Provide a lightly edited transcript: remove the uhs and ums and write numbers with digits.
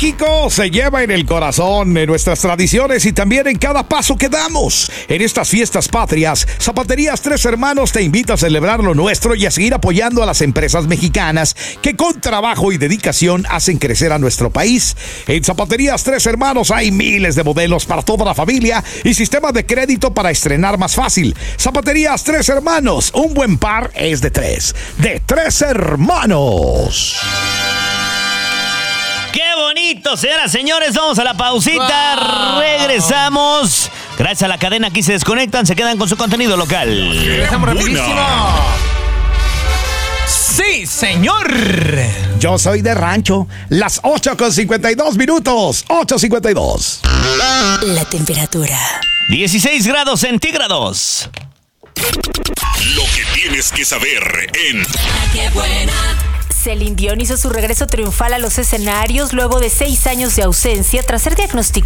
México se lleva en el corazón, en nuestras tradiciones y también en cada paso que damos. En estas fiestas patrias, Zapaterías Tres Hermanos te invita a celebrar lo nuestro y a seguir apoyando a las empresas mexicanas que con trabajo y dedicación hacen crecer a nuestro país. En Zapaterías Tres Hermanos hay miles de modelos para toda la familia y sistemas de crédito para estrenar más fácil. Zapaterías Tres Hermanos, un buen par es de tres. De Tres Hermanos. ¡Qué bonito, señoras, señores! Vamos a la pausita. Regresamos. Gracias a la cadena, aquí se desconectan, se quedan con su contenido local. Regresamos rapidísimo. ¡Sí, señor! Yo soy de rancho. Las 8:52 minutos. 8:52. La temperatura. 16 grados centígrados. Lo que tienes que saber en ¡Qué buena! Celine Dion hizo su regreso triunfal a los escenarios luego de 6 años de ausencia tras ser diagnosticada